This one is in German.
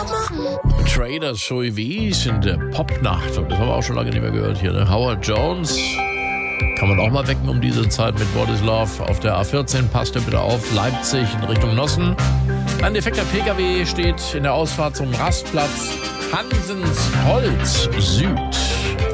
Traders Joey Wies in der Popnacht. Und das haben wir auch schon lange nicht mehr gehört hier. Ne? Howard Jones kann man auch mal wecken um diese Zeit mit What is Love. Auf der A14 passt er bitte auf. Leipzig in Richtung Nossen. Ein defekter PKW steht in der Ausfahrt zum Rastplatz Hansens Holz Süd.